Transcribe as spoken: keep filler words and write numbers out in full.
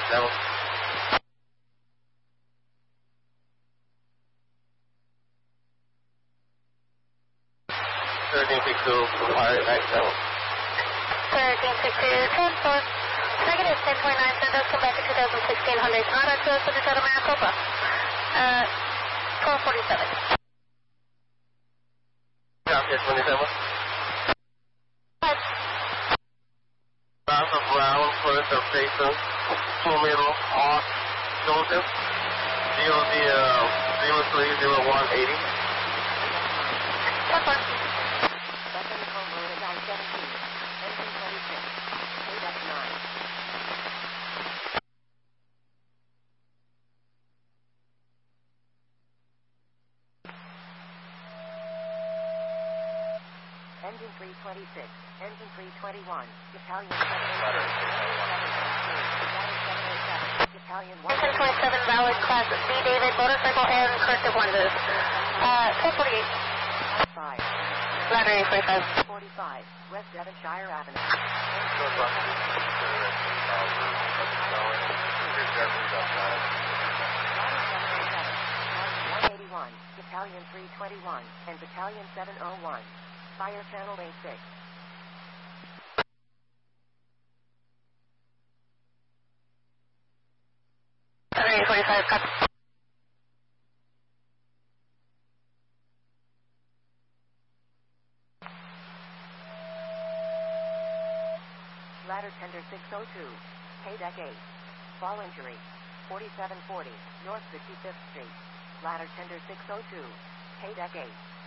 Level. thirteen six two, fire back level. thirteen six two, ten four. Negative ten twenty-nine, send us come back to two thousand sixteen Hyundai Sonata to us with the Toyota Maricopa. Uh, twelve forty-seven. Copy, twenty-seven. Five. Bound of ground, first of station, two middle, off, Joseph, zero, uh, zero three zero one eighty. ten four. Second home road at nine seventeen, engine twenty-six, eight F nine. Engine three twenty-six, engine three twenty-one, Italian seven oh two, Italian one. ten twenty-seven, valid class B, David, motorcycle and corrective lenses. Uh, ten forty-eight. five. Ladder eight forty-five. forty-five, West Devonshire Avenue. one eighty-one, Battalion three twenty-one, and Battalion seven oh one. Fire channel eighty-six. Ladder eight forty-five, copy. Ladder tender six oh two, K-Deck eight. Fall injury, forty-seven forty, North fifty-fifth Street. Ladder tender six oh two, K-Deck eight.